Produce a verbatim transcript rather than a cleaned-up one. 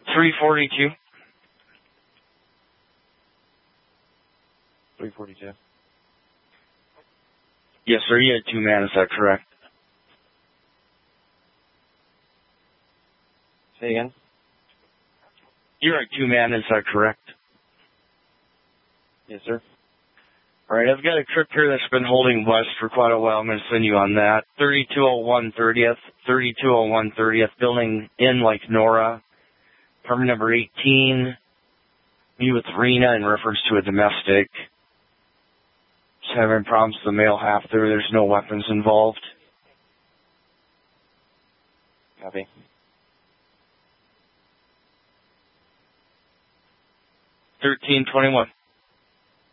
three forty-two. three forty-two. Yes, sir. You had two man. Is that correct? Say again? You're at two man. Is that correct? Yes, sir. All right. I've got a trip here that's been holding west for quite a while. I'm going to send you on that. thirty-two oh one thirtieth. thirty-two oh one thirtieth. Building in like Nora. Permit number eighteen. Me with Rena in reference to a domestic. Just having problems with the male half there. There's no weapons involved. Copy. thirteen twenty-one.